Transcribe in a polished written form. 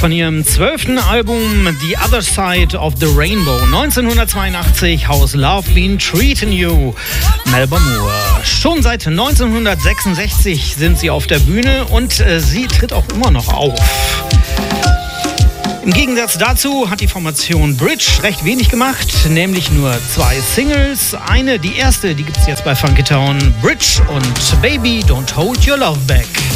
von ihrem 12. Album The Other Side of the Rainbow 1982, How's Love Been Treating You? Melba Moore. Schon seit 1966 sind sie auf der Bühne und sie tritt auch immer noch auf. Im Gegensatz dazu hat die Formation Bridge recht wenig gemacht, nämlich nur 2 Singles. Die erste, die gibt es jetzt bei Funky Town, Bridge und Baby Don't Hold Your Love Back.